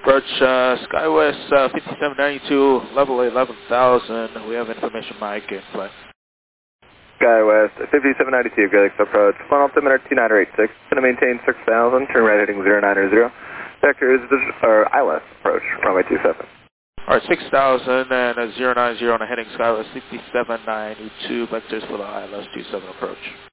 Approach SkyWest 5792, level 11,000. We have information Mike in play. SkyWest 5792, Galaxy approach, final altimeter 2986, going to maintain 6,000, turn right heading 090. Vector is ILS approach, runway 27. Alright, 6,000 and a 090 on a heading SkyWest 5792, vectors for the ILS 27 approach.